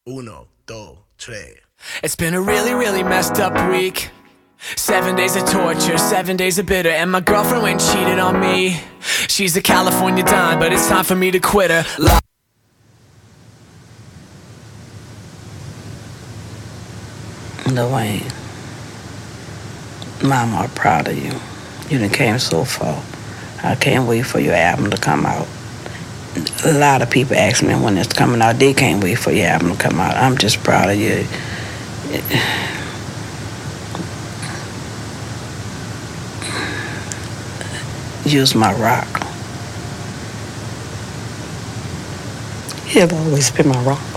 Uno, dos, tres. It's been a really, really messed up week. 7 days of torture, 7 days of bitter. And my girlfriend went and cheated on me. She's a California dime, but it's time for me to quit her. Dwayne, Mama, I'm proud of you. You done came so far. I can't wait for your album to come out. A lot of people ask me when it's coming out. They can't wait for your album to come out. I'm just proud of you. You's my rock. You have always been my rock.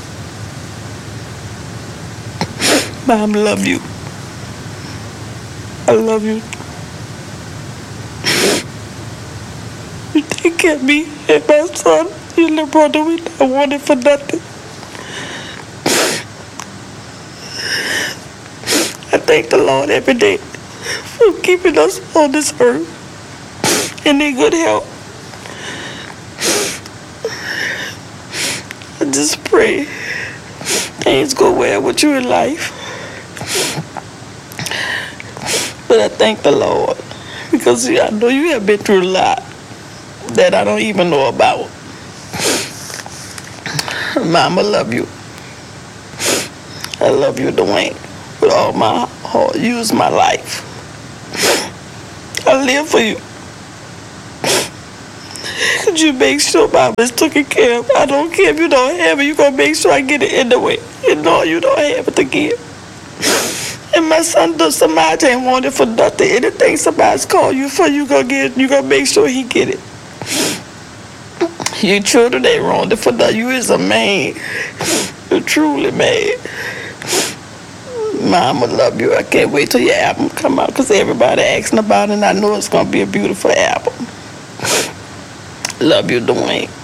Mom, love you. I love you. You take care of me and my son, your little brother. We not wanted for nothing. I thank the Lord every day for keeping us on this earth and in good health. I just pray things go well with you in life. But I thank the Lord because I know you have been through a lot that I don't even know about. Mama, love you. I love you, Dwayne, with all my heart. Use my life. I live for you. Could you make sure Mama's taken care of? I don't care if you don't have it. You're going to make sure I get it anyway. You know you don't have it to give. And my son does Samaj ain't wanted for nothing. Anything somebody's called you for, you gonna make sure he get it. Your children ain't wanted for nothing. You is a man. You're truly man. Mama, love you. I can't wait till your album come out because everybody asking about it and I know it's gonna be a beautiful album. Love you, Dwayne.